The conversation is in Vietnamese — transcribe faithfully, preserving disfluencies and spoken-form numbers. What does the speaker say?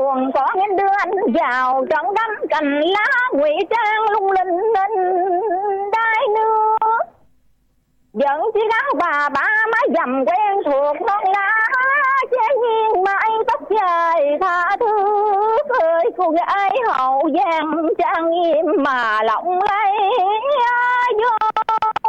buồn có em đưa anh vào trận đánh cành lá ngụy trang lung linh lên đai nước. Vẫn chỉ gắn bà ba mái dầm quen thuộc non lá chế nhiên mái tóc dài tha thước ơi cô gái hậu giang trang nghiêm mà lộng lẫy.